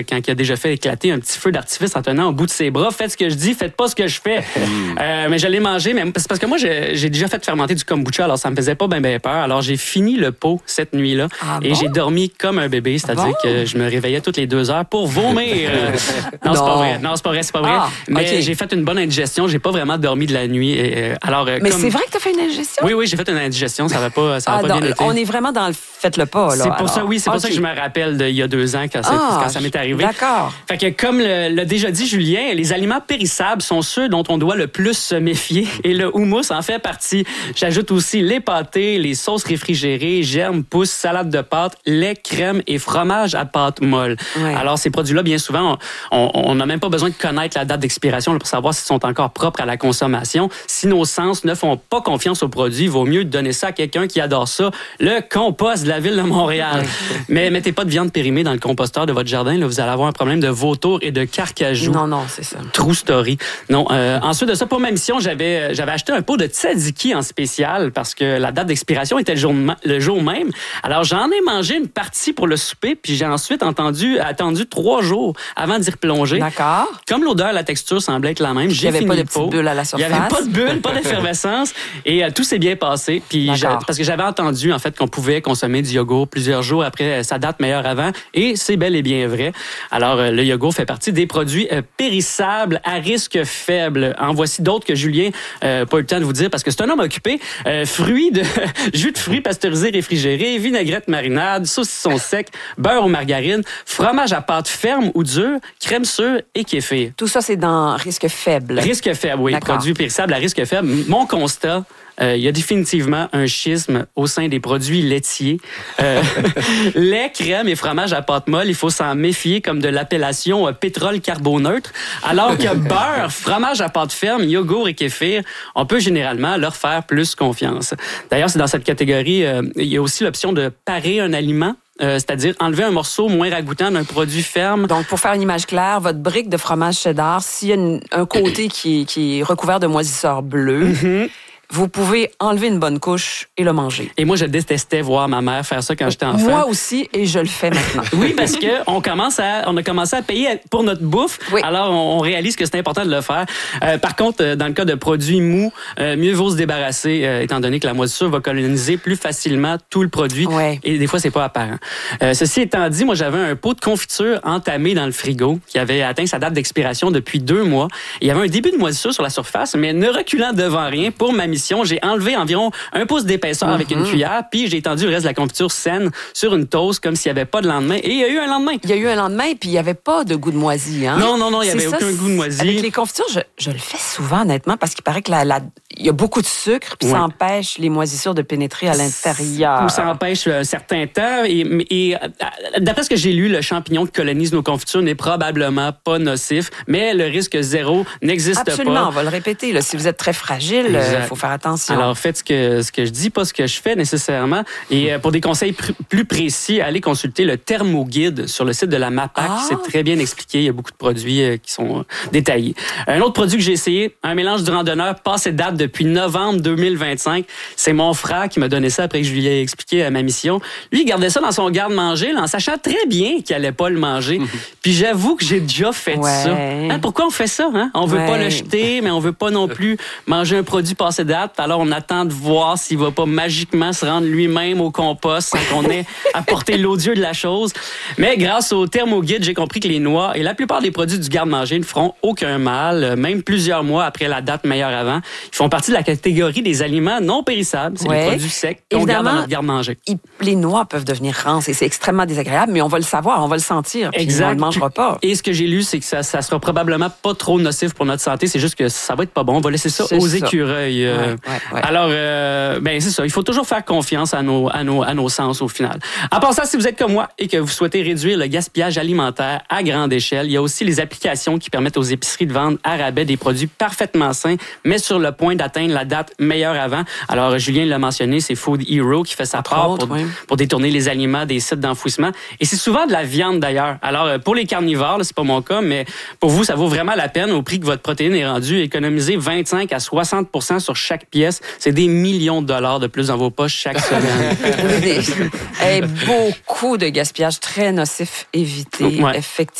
quand il a déjà fait éclater un petit feu d'artifice en tenant au bout de ses bras. Faites ce que je dis, faites pas ce que je fais. Mais je l'ai mangé, mais c'est parce que moi, j'ai déjà fait fermenter du kombucha, alors ça me faisait pas bien peur. Alors, j'ai fini le pot cette nuit-là et j'ai dormi comme un bébé, c'est-à-dire que je me réveillais toutes les 2 heures pour vomir. Non, c'est pas vrai. Non, c'est pas vrai. Mais j'ai fait une bonne indigestion. J'ai pas vraiment dormi de la nuit. Alors, mais c'est vrai que tu as fait une indigestion? Oui, j'ai fait une indigestion. Ça va pas bien été. On est vraiment dans le faites-le pas, là. C'est pour ça, c'est pour ça que je me rappelle d'il y a 2 ans quand ça m'est arrivé. D'accord. Fait que comme l'a déjà dit Julien, les aliments périssables sont ceux dont on doit le plus se méfier et le houmous en fait partie. J'ajoute aussi les pâtés, les sauces réfrigérées, germes, pousses, salade de pâtes, lait, crème et fromage à pâte molle. Ouais. Alors ces produits-là, bien souvent, on n'a même pas besoin de connaître la date d'expiration pour savoir s'ils sont encore propres à la consommation. Si nos sens ne font pas confiance aux produits, il vaut mieux donner ça à quelqu'un qui adore ça. Le compost de la ville de Montréal. Mais mettez pas de viande périmée dans le composteur de votre jardin. Là, vous allez avoir un problème de vautour et de carcajou. Non, c'est ça. True story. Non. Ensuite de ça, pour ma mission, j'avais acheté un pot de tzatziki en spécial parce que la date d'expiration était le jour même. Alors, j'en ai mangé une partie pour le souper, puis j'ai ensuite attendu 3 jours avant d'y replonger. D'accord. Comme l'odeur, la texture semblait être la même, j'ai fini le pot. Il n'y avait pas de petites bulles à la surface. Il n'y avait pas de bulles, pas d'effervescence. Et tout s'est bien passé. Puis parce que j'avais entendu, en fait, qu'on pouvait consommer du yogourt plusieurs jours après sa date meilleure avant. Et c'est bel et bien vrai. Alors, le yogourt fait partie des produits périssables à risque faible. En voici d'autres que Julien n'a pas eu le temps de vous dire parce que c'est un homme occupé. Jus de fruits pasteurisés réfrigérés, vinaigrette marinade, saucisson sec, beurre ou margarine, fromage à pâte ferme ou dure, crème sûre et kéfir. Tout ça, c'est dans risque faible. Risque faible, oui. D'accord. Produits périssables à risque faible. Mon constat, il y a définitivement un schisme au sein des produits laitiers. Lait, crème et fromage à pâte molle, il faut s'en méfier comme de l'appellation pétrole carboneutre. Alors que beurre, fromage à pâte ferme, yogourt et kéfir, on peut généralement leur faire plus confiance. D'ailleurs, c'est dans cette catégorie, il y a aussi l'option de parer un aliment. C'est-à-dire enlever un morceau moins ragoûtant d'un produit ferme. Donc, pour faire une image claire, votre brique de fromage cheddar, s'il y a un côté qui est recouvert de moisissure bleue, vous pouvez enlever une bonne couche et le manger. Et moi, je détestais voir ma mère faire ça quand j'étais enfant. Moi aussi, et je le fais maintenant. Oui, parce que on a commencé à payer pour notre bouffe. Oui. Alors, on réalise que c'est important de le faire. Par contre, dans le cas de produits mous, mieux vaut se débarrasser, étant donné que la moisissure va coloniser plus facilement tout le produit. Ouais. Et des fois, c'est pas apparent. Ceci étant dit, moi, j'avais un pot de confiture entamé dans le frigo qui avait atteint sa date d'expiration depuis 2 mois. Il y avait un début de moisissure sur la surface, mais ne reculant devant rien pour ma mission, j'ai enlevé environ 1 pouce d'épaisseur avec une cuillère, puis j'ai étendu le reste de la confiture saine sur une toast comme s'il n'y avait pas de lendemain. Et il y a eu un lendemain. Il y a eu un lendemain, puis il n'y avait pas de goût de moisi. Hein? Non, il n'y avait aucun goût de moisi. Avec les confitures, je le fais souvent, honnêtement, parce qu'il paraît que il y a beaucoup de sucre, puis ça empêche les moisissures de pénétrer à l'intérieur. Ou ça empêche un certain temps. Et d'après ce que j'ai lu, le champignon qui colonise nos confitures n'est probablement pas nocif, mais le risque zéro n'existe pas. Absolument, on va le répéter. Là, si vous êtes très fragile, il faut faire attention. Alors, faites ce que je dis, pas ce que je fais nécessairement. Et pour des conseils plus précis, allez consulter le thermoguide sur le site de la MAPAC. C'est très bien expliqué. Il y a beaucoup de produits qui sont détaillés. Un autre produit que j'ai essayé, un mélange du randonneur passé date depuis novembre 2025. C'est mon frère qui m'a donné ça après que je lui ai expliqué ma mission. Lui, il gardait ça dans son garde-manger, en sachant très bien qu'il allait pas le manger. Puis j'avoue que j'ai déjà fait ça. Hein, pourquoi on fait ça? Hein? On veut pas le jeter, mais on veut pas non plus manger un produit passé date. Alors, on attend de voir s'il va pas magiquement se rendre lui-même au compost sans qu'on ait apporté l'odieux de la chose. Mais grâce au thermoguide, j'ai compris que les noix et la plupart des produits du garde-manger ne feront aucun mal, même plusieurs mois après la date meilleure avant. Ils font partie de la catégorie des aliments non périssables. C'est les produits secs qu'on garde dans notre garde-manger. Les noix peuvent devenir rances et c'est extrêmement désagréable, mais on va le savoir, on va le sentir. Exact. On ne le mangera pas. Et ce que j'ai lu, c'est que ça sera probablement pas trop nocif pour notre santé. C'est juste que ça va être pas bon. On va laisser ça aux écureuils. Alors, c'est ça. Il faut toujours faire confiance à nos sens au final. En passant, si vous êtes comme moi et que vous souhaitez réduire le gaspillage alimentaire à grande échelle, il y a aussi les applications qui permettent aux épiceries de vendre à rabais des produits parfaitement sains, mais sur le point d'atteindre la date meilleure avant. Alors, Julien l'a mentionné, c'est Food Hero qui fait sa part pour détourner les aliments des sites d'enfouissement. Et c'est souvent de la viande d'ailleurs. Alors, pour les carnivores, là, c'est pas mon cas, mais pour vous, ça vaut vraiment la peine au prix que votre protéine est rendue. Économiser 25 à 60% sur chaque pièce, c'est des millions de dollars de plus dans vos poches chaque semaine. Beaucoup de gaspillage très nocif évité, effectivement.